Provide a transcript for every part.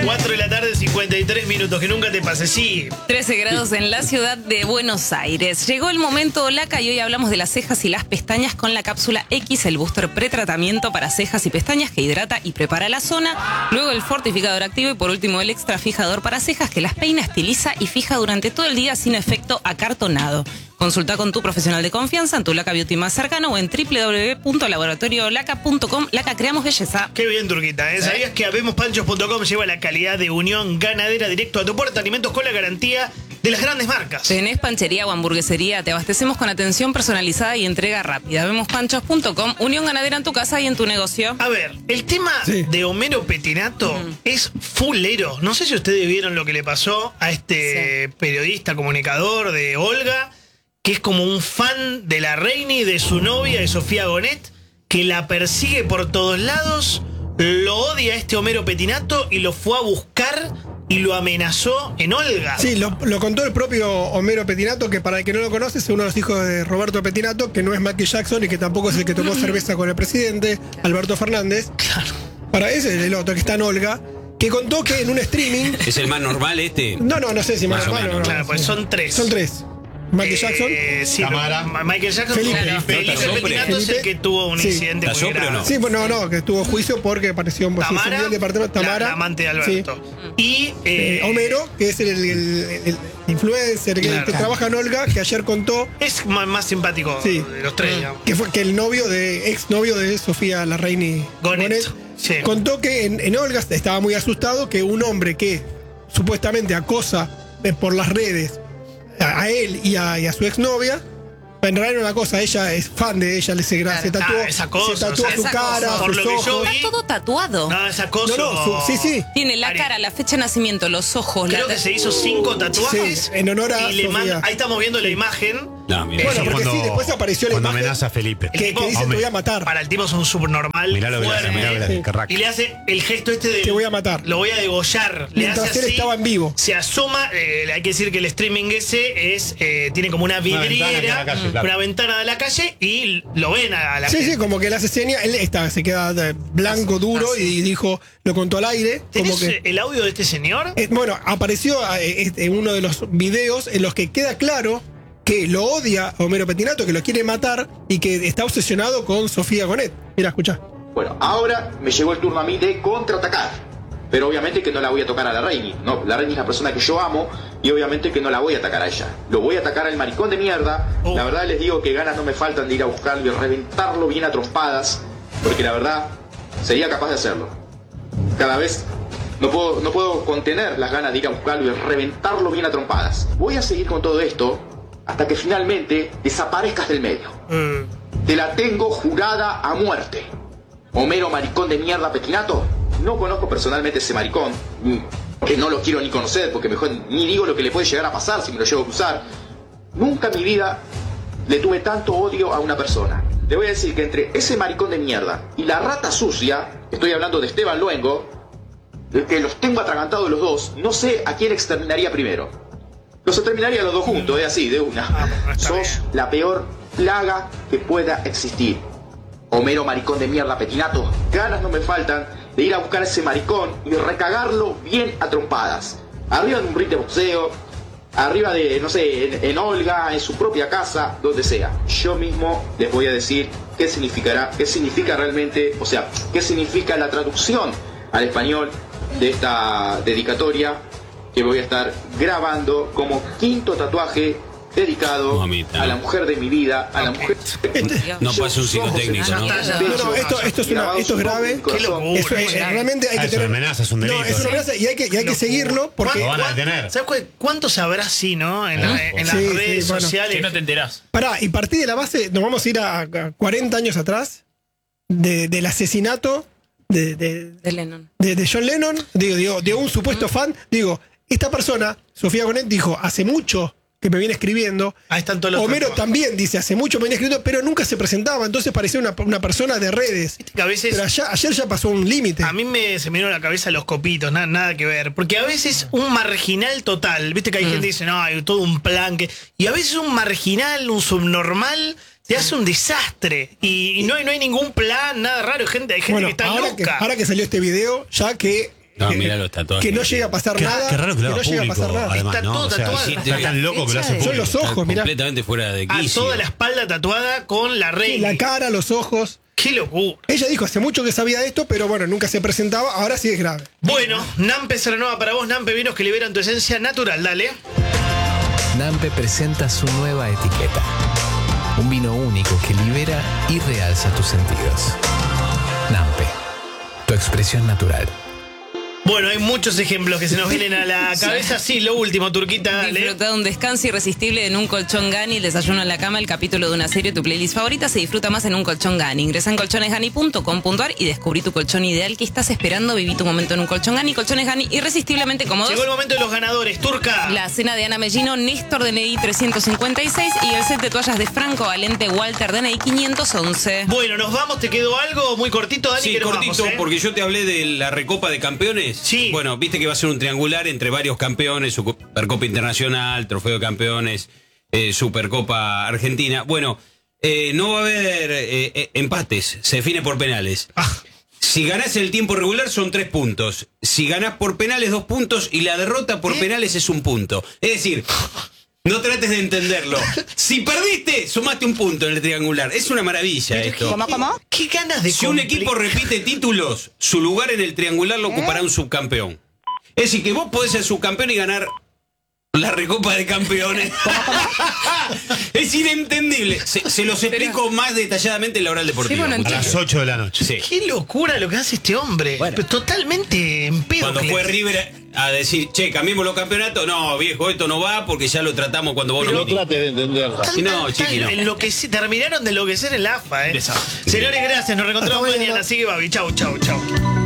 4 de la tarde, 53 minutos, que nunca te pase, sí. 13 grados en la ciudad de Buenos Aires. Llegó el momento Laca y hoy hablamos de las cejas y las pestañas con la cápsula X, el booster pretratamiento para cejas y pestañas que hidrata y prepara la zona. Luego el fortificador activo y por último el extra fijador para cejas que las peina, estiliza y fija durante todo el día sin efecto acartonado. Consulta con tu profesional de confianza en tu Laca Beauty más cercano o en www.laboratoriolaca.com. Laca, creamos belleza. Qué bien, Turquita, ¿eh? ¿Sabías que habemospanchos.com lleva la calidad de Unión Ganadera directo a tu puerta? Alimentos con la garantía de las grandes marcas. ¿Tenés panchería o hamburguesería? Te abastecemos con atención personalizada y entrega rápida. Habemospanchos.com, Unión Ganadera en tu casa y en tu negocio. A ver, el tema de Homero Petinato es fulero. No sé si ustedes vieron lo que le pasó a este periodista, comunicador de Olga, que es como un fan de la reina y de su novia, de Sofía Gonet, que la persigue por todos lados, lo odia a este Homero Petinato y lo fue a buscar y lo amenazó en Olga. Sí, lo contó el propio Homero Petinato, que para el que no lo conoce es uno de los hijos de Roberto Petinato, que no es Michael Jackson y que tampoco es el que tomó cerveza con el presidente, Alberto Fernández. Claro. Para ese es el otro que está en Olga, que contó que en un streaming... ¿Es el más normal este? No sé si más Más o normal. menos. Claro, pues son tres. Son tres. Michael Jackson. Sí, Tamara. Michael Jackson. Felipe. Felipe Petinato es el que tuvo un incidente muy ¿Tasopre o grave. no? Sí, bueno, no, que estuvo juicio porque apareció en Tamara, el departamento. Tamara, la amante de Alberto. Sí. Y Homero, que es el influencer que trabaja en Olga, que ayer contó es más simpático de los tres, digamos. que fue que el exnovio de Sofía Larraín Gonet. Sí. Contó que en Olga estaba muy asustado que un hombre que supuestamente acosa por las redes a él y a su exnovia. En realidad una cosa, ella es fan de ella, se tatuó, esa cosa, se tatuó o sea, su esa cara, cosa. Por sus lo que yo ojos. vi- Está todo tatuado. No, esa cosa. Sí. Tiene la cara, la fecha de nacimiento, los ojos. Creo que se hizo 5 tatuajes. Sí, en honor a y le Sofía. manda, ahí estamos viendo la imagen. No, mira. Bueno, porque Cuando- sí, después apareció la Cuando imagen amenaza a Felipe. El que tipo, dice te voy a matar. Para el tipo es un subnormal. Mirá lo que le hace, fuerte, mirá lo que le hace, carraca. y le hace el gesto este de Te voy a matar. Lo voy a degollar. Le Mientras hace él así, estaba en vivo. Se asoma, hay que decir que el streaming ese es tiene como una ventana vidriera, que da a la calle, claro. una ventana de la calle y lo ven a la Sí, gente. como que él hace señas, él se queda blanco, duro y dijo, lo contó al aire. Como ¿Tenés que, el audio de este señor? bueno, apareció en uno de los videos en los que queda claro que lo odia a Homero Petinato, que lo quiere matar y que está obsesionado con Sofía Gonet. Mira, escuchá. Bueno, ahora me llegó el turno a mí de contraatacar. Pero obviamente que no la voy a tocar a la Reini. No, la Reini es la persona que yo amo y obviamente que no la voy a atacar a ella. Lo voy a atacar al maricón de mierda. La verdad les digo que ganas no me faltan de ir a buscarlo y reventarlo bien a trompadas. Porque la verdad sería capaz de hacerlo. Cada vez no puedo contener las ganas de ir a buscarlo y reventarlo bien a trompadas. Voy a seguir con todo esto hasta que finalmente desaparezcas del medio. Te la tengo jurada a muerte. Homero maricón de mierda Petinato. No conozco personalmente ese maricón, que no lo quiero ni conocer, porque mejor ni digo lo que le puede llegar a pasar si me lo llevo a cruzar. Nunca en mi vida le tuve tanto odio a una persona. Le voy a decir que entre ese maricón de mierda y la rata sucia, estoy hablando de Esteban Luengo, que los tengo atragantados los dos, no sé a quién exterminaría primero. Los exterminaría los dos juntos, así, de una. Está Sos bien. la peor plaga que pueda existir. Homero maricón de mierda Petinato, ganas no me faltan de ir a buscar a ese maricón y recagarlo bien a trompadas. Arriba de un ring de boxeo, arriba de, no sé, en Olga, en su propia casa, donde sea. Yo mismo les voy a decir qué significa realmente, o sea, qué significa la traducción al español de esta dedicatoria que voy a estar grabando como quinto tatuaje dedicado Mamita. a la mujer de mi vida, a la mujer... No pasa un psicotécnico, ¿no? No, esto es grave. Qué locura. Realmente hay que Es una tener. amenaza, es un delito. No, es una amenaza y hay que seguirlo porque. Lo van a detener. ¿Sabes cuánto sabrá así, no? En las Sí, redes bueno. sociales. Que no te enterás. Pará, y partí de la base, nos vamos a ir a 40 años atrás del asesinato de Lennon. John Lennon, de un supuesto fan. Digo, esta persona, Sofía Gonet, dijo hace mucho que me viene escribiendo. Ahí están todos los Homero tatuajes. también dice hace mucho me viene escribiendo, pero nunca se presentaba, entonces parecía una persona de redes. Que a veces Pero ayer ya pasó un límite. a mí se me vino a la cabeza los copitos, nada que ver. Porque a veces un marginal total, viste que hay gente que dice, no, hay todo un plan. Y a veces un marginal, un subnormal, te hace un desastre. Y no hay ningún plan, nada raro. Hay gente Bueno, que está loca. ahora que salió este video, ya que No, mirá los tatuajes. Que no llega a pasar nada. Qué raro que lo haga no llega a público, pasar nada. además, Está ¿no? todo O sea, tatuado. está tan loco que lo hace Fecha de- público. Son los ojos, mirá. Completamente fuera de A quicio. toda la espalda tatuada con la reina. La cara, los ojos. Qué locura. Ella dijo hace mucho que sabía de esto, pero bueno, nunca se presentaba. Ahora sí es grave. Bueno, Nampe se renueva para vos, Nampe, vinos que liberan tu esencia natural, dale. Nampe presenta su nueva etiqueta. Un vino único que libera y realza tus sentidos. Nampe, tu expresión natural. Bueno, hay muchos ejemplos que se nos vienen a la cabeza. Sí, lo último, Turquita, dale. Disfruta de un descanso irresistible en un colchón Gani, el desayuno en la cama, el capítulo de una serie, tu playlist favorita, se disfruta más en un colchón Gani. Ingresa en colchonesgani.com.ar y descubrí tu colchón ideal. ¿Qué estás esperando? Viví tu momento en un colchón Gani. Colchones Gani, irresistiblemente cómodos. Llegó el momento de los ganadores, Turca. La cena de Ana Mellino, Néstor DNI 356 y el set de toallas de Franco Valente Walter DNI 511. Bueno, nos vamos, ¿te quedó algo muy cortito, Dani? Sí, que nos cortito, vamos, porque yo te hablé de la Recopa de Campeones. Sí. Bueno, viste que va a ser un triangular entre varios campeones, Supercopa Internacional, Trofeo de Campeones, Supercopa Argentina. Bueno, no va a haber empates, se define por penales. Si ganás el tiempo regular son 3 puntos. Si ganás por penales 2 puntos y la derrota por penales es 1 punto. Es decir, no trates de entenderlo. Si perdiste, sumaste 1 punto en el triangular. Es una maravilla esto. ¿Qué ganas de Si un equipo repite títulos, su lugar en el triangular lo ocupará un subcampeón. Es decir, que vos podés ser subcampeón y ganar la Recopa de Campeones. Es inentendible. Se los explico más detalladamente en la oral deportiva. Sí, bueno, A las 8 de la noche. Sí. Qué locura lo que hace este hombre. Bueno. Pero totalmente en pedo. Cuando que fue le- River a decir, che, cambiemos los campeonatos. No, viejo, esto no va porque ya lo tratamos cuando vos no viniste. de entenderla. Tan, No, tan, chiqui, no. terminaron de enloquecer el AFA, Desastre. Señores, gracias. Nos reencontramos Hasta mañana. mañana. Sigue, Babi. Chau, chau, chau.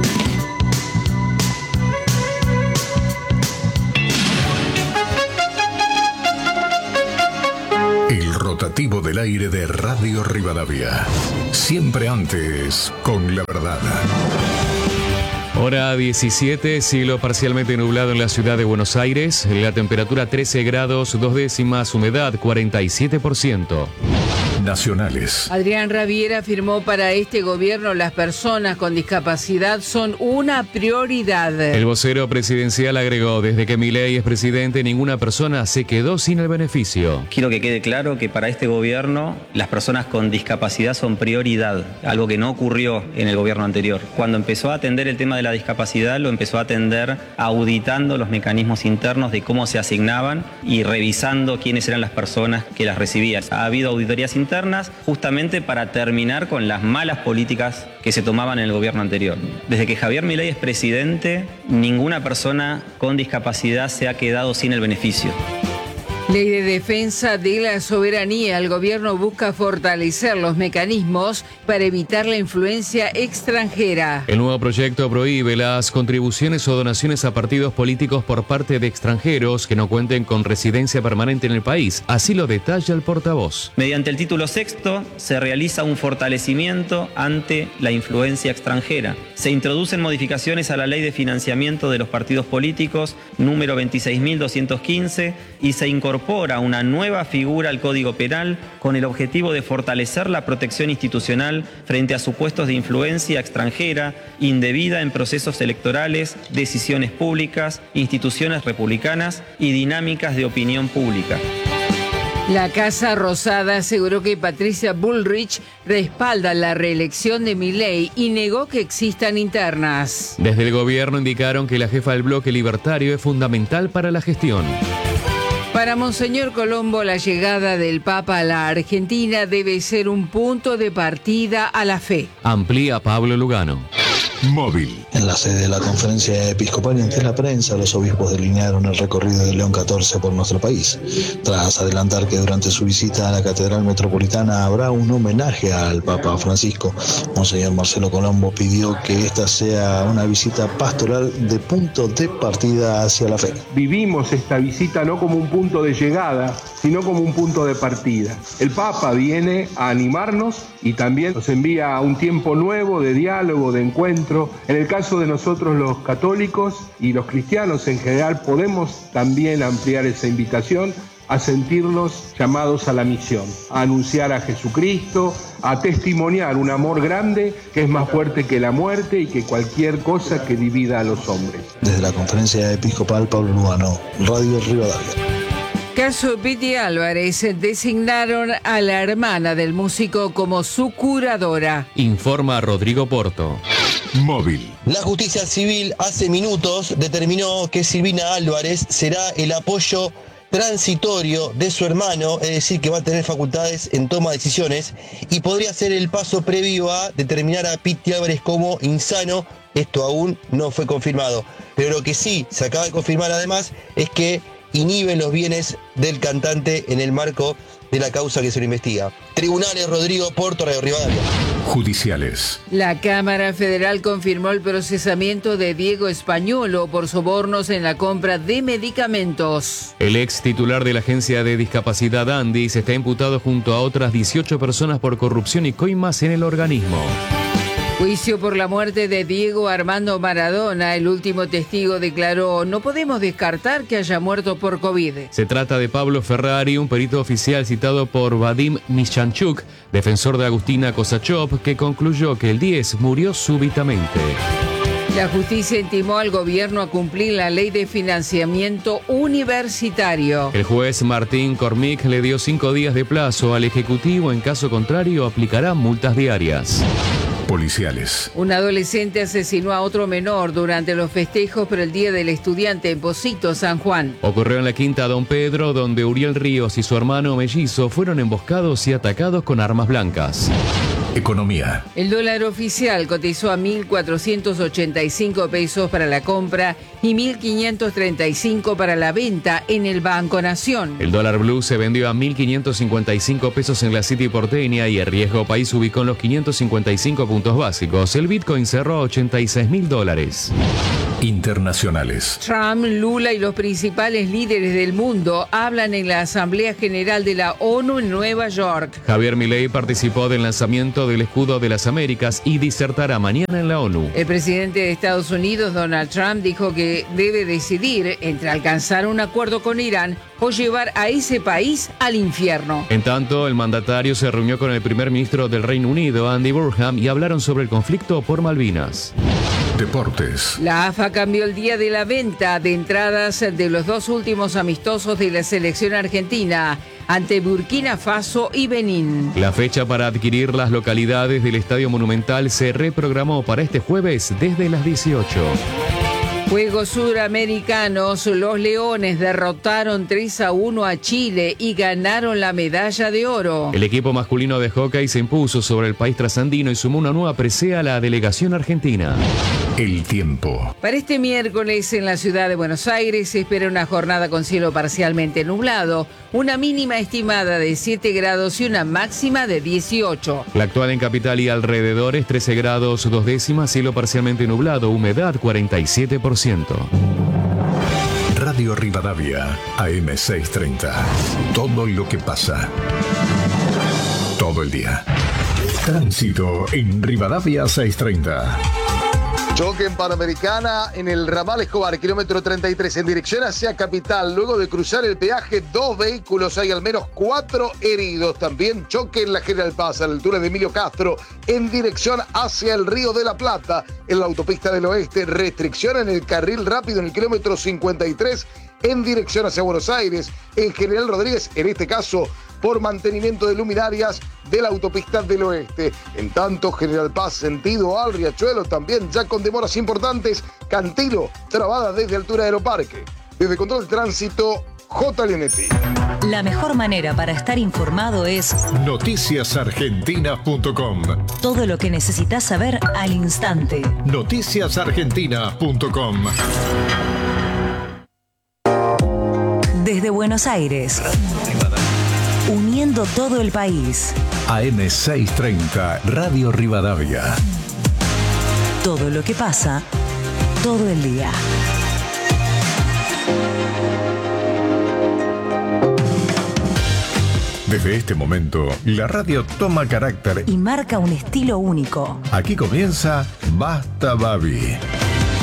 El rotativo del aire de Radio Rivadavia. Siempre antes, con la verdad. Hora 17, cielo parcialmente nublado en la ciudad de Buenos Aires. La temperatura 13 grados, 2 décimas, humedad 47%. Nacionales. Adrián Raviera afirmó para este gobierno las personas con discapacidad son una prioridad. El vocero presidencial agregó, desde que Milei es presidente, ninguna persona se quedó sin el beneficio. Quiero que quede claro que para este gobierno las personas con discapacidad son prioridad, algo que no ocurrió en el gobierno anterior. Cuando empezó a atender el tema de la discapacidad, lo empezó a atender auditando los mecanismos internos de cómo se asignaban y revisando quiénes eran las personas que las recibían. Ha habido auditorías internas justamente para terminar con las malas políticas que se tomaban en el gobierno anterior. Desde que Javier Milei es presidente, ninguna persona con discapacidad se ha quedado sin el beneficio. Ley de defensa de la soberanía. El gobierno busca fortalecer los mecanismos para evitar la influencia extranjera. El nuevo proyecto prohíbe las contribuciones o donaciones a partidos políticos por parte de extranjeros que no cuenten con residencia permanente en el país. Así lo detalla el portavoz. Mediante el título sexto se realiza un fortalecimiento ante la influencia extranjera. Se introducen modificaciones a la Ley de Financiamiento de los Partidos Políticos, número 26.215, y se incorpora una nueva figura al Código Penal con el objetivo de fortalecer la protección institucional frente a supuestos de influencia extranjera indebida en procesos electorales, decisiones públicas, instituciones republicanas y dinámicas de opinión pública. La Casa Rosada aseguró que Patricia Bullrich respalda la reelección de Milei y negó que existan internas. Desde el gobierno indicaron que la jefa del bloque libertario es fundamental para la gestión. Para Monseñor Colombo, la llegada del Papa a la Argentina debe ser un punto de partida a la fe. Amplía Pablo Lugano. Móvil. En la sede de la conferencia episcopal y ante la prensa, los obispos delinearon el recorrido de León XIV por nuestro país. Tras adelantar que durante su visita a la Catedral Metropolitana habrá un homenaje al Papa Francisco, Monseñor Marcelo Colombo pidió que esta sea una visita pastoral de punto de partida hacia la fe. Vivimos esta visita no como un punto de llegada, sino como un punto de partida. El Papa viene a animarnos y también nos envía a un tiempo nuevo de diálogo, de encuentro. En el caso de nosotros los católicos y los cristianos en general, podemos también ampliar esa invitación a sentirnos llamados a la misión, a anunciar a Jesucristo, a testimoniar un amor grande que es más fuerte que la muerte y que cualquier cosa que divida a los hombres. Desde la Conferencia Episcopal Pablo Lugano, Radio Rivadavia. Caso Piti Álvarez, designaron a la hermana del músico como su curadora. Informa Rodrigo Porto. Móvil. La justicia civil hace minutos determinó que Silvina Álvarez será el apoyo transitorio de su hermano, es decir, que va a tener facultades en toma de decisiones y podría ser el paso previo a determinar a Piti Álvarez como insano. Esto aún no fue confirmado, pero lo que sí se acaba de confirmar además es que inhiben los bienes del cantante en el marco de la causa que se lo investiga. Tribunales, Rodrigo Porto, Radio Rivadavia. Judiciales. La Cámara Federal confirmó el procesamiento de Diego Españolo por sobornos en la compra de medicamentos. El ex titular de la Agencia de Discapacidad Andis está imputado junto a otras 18 personas por corrupción y coimas en el organismo. Juicio por la muerte de Diego Armando Maradona. El último testigo declaró: no podemos descartar que haya muerto por COVID. Se trata de Pablo Ferrari, un perito oficial citado por Vadim Michanchuk, defensor de Agustina Kosachov, que concluyó que el 10 murió súbitamente. La justicia intimó al gobierno a cumplir la ley de financiamiento universitario. El juez Martín Cormick le dio 5 días de plazo al Ejecutivo. En caso contrario, aplicará multas diarias. Policiales. Un adolescente asesinó a otro menor durante los festejos por el Día del Estudiante en Pocito, San Juan. Ocurrió en la Quinta Don Pedro, donde Uriel Ríos y su hermano mellizo fueron emboscados y atacados con armas blancas. Economía. El dólar oficial cotizó a 1.485 pesos para la compra y 1.535 para la venta en el Banco Nación. El dólar blue se vendió a 1.555 pesos en la City porteña y el riesgo país ubicó en los 555 puntos básicos. El Bitcoin cerró a $86.000. Internacionales. Trump, Lula y los principales líderes del mundo hablan en la Asamblea General de la ONU en Nueva York. Javier Milei participó del lanzamiento del Escudo de las Américas y disertará mañana en la ONU. El presidente de Estados Unidos, Donald Trump, dijo que debe decidir entre alcanzar un acuerdo con Irán o llevar a ese país al infierno. En tanto, el mandatario se reunió con el primer ministro del Reino Unido, Andy Burnham, y hablaron sobre el conflicto por Malvinas. Deportes. La AFA cambió el día de la venta de entradas de los 2 últimos amistosos de la selección argentina ante Burkina Faso y Benín. La fecha para adquirir las localidades del Estadio Monumental se reprogramó para este jueves desde las 18. Juegos Suramericanos, los Leones derrotaron 3-1 a Chile y ganaron la medalla de oro. El equipo masculino de hockey se impuso sobre el país trasandino y sumó una nueva presea a la delegación argentina. El tiempo. Para este miércoles en la ciudad de Buenos Aires se espera una jornada con cielo parcialmente nublado, una mínima estimada de 7 grados y una máxima de 18. La actual en capital y alrededores 13 grados 2 décimas, cielo parcialmente nublado, humedad 47%. Radio Rivadavia, AM630. Todo lo que pasa. Todo el día. Tránsito en Rivadavia 630. Choque en Panamericana en el ramal Escobar, kilómetro 33, en dirección hacia Capital. Luego de cruzar el peaje, 2 vehículos, hay al menos 4 heridos. También choque en la General Paz, a la altura de Emilio Castro, en dirección hacia el Río de la Plata. En la autopista del Oeste, restricción en el carril rápido en el kilómetro 53, en dirección hacia Buenos Aires. En General Rodríguez, en este caso, por mantenimiento de luminarias de la autopista del Oeste. En tanto, General Paz, sentido al Riachuelo, también ya con demoras importantes. Cantilo, trabada desde altura de Aeroparque. Desde Control de Tránsito, JLNT. La mejor manera para estar informado es noticiasargentinas.com. Todo lo que necesitas saber al instante. Noticiasargentinas.com. Desde Buenos Aires. Uniendo todo el país. AM630, Radio Rivadavia. Todo lo que pasa, todo el día. Desde este momento, la radio toma carácter y marca un estilo único. Aquí comienza Basta Babi.